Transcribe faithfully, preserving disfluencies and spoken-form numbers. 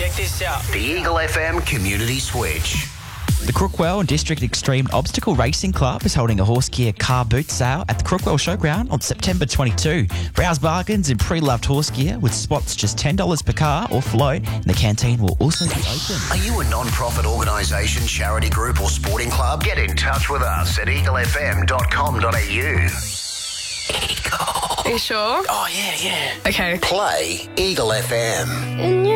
Check this out. The Eagle F M Community Switch. The Crookwell District Extreme Obstacle Racing Club is holding a horse gear car boot sale at the Crookwell Showground on September twenty-second. Browse bargains in pre-loved horse gear with spots just ten dollars per car or float, and the canteen will also be open. Are you a non-profit organisation, charity group or sporting club? Get in touch with us at eagle f m dot com dot a u. Are you sure? Oh, yeah, yeah. Okay. Play Eagle F M.